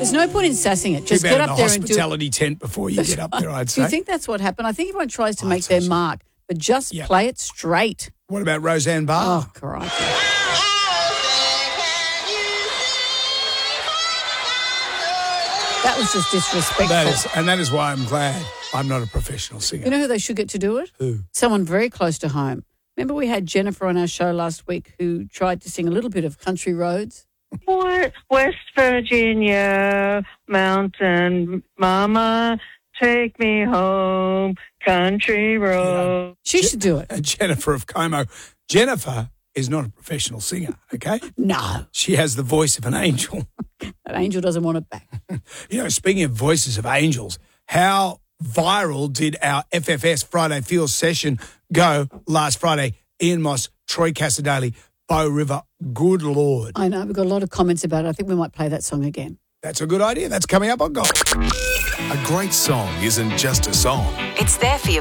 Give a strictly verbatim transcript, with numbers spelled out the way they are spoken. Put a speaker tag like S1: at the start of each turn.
S1: There's no point in sassing it. Just
S2: Keep
S1: get
S2: out
S1: up
S2: in
S1: there
S2: the
S1: and do
S2: hospitality tent before you get up there, I'd
S1: Do
S2: say.
S1: you think that's what happened? I think everyone tries to
S2: Oh,
S1: make
S2: so
S1: their
S2: so.
S1: mark, but just
S2: Yeah.
S1: play it straight.
S2: What about Roseanne Barr?
S1: Oh, crikey. That was just disrespectful.
S2: That is, and that is why I'm glad I'm not a professional singer.
S1: You know who they should get to do it?
S2: Who?
S1: Someone very close to home. Remember we had Jennifer on our show last week who tried to sing a little bit of Country Roads?
S3: West Virginia mountain mama, take me home, country road.
S1: She should do it.
S2: And Jennifer of Como. Jennifer is not a professional singer, okay?
S1: No,
S2: She has the voice of an angel.
S1: that angel doesn't want it back.
S2: You know, speaking of voices of angels, how viral did our F F S Friday Feel session go last Friday? Ian Moss, Troy Casadale, Bow River. Good Lord.
S1: I know, we've got a lot of comments about it. I think we might play that song again.
S2: That's a good idea. That's coming up on Gold.
S4: A great song isn't just a song.
S5: It's there for your